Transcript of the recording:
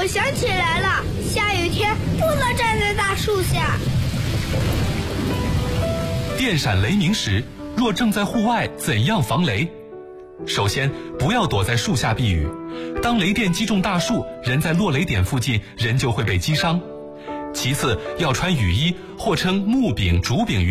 想起来了，下雨天不能站在大树下。 电闪雷鸣时，若正在户外，怎样防雷？首先，不要躲在树下避雨。当雷电击中大树，人在落雷点附近，人就会被击伤。其次，要穿雨衣，或称木柄、竹柄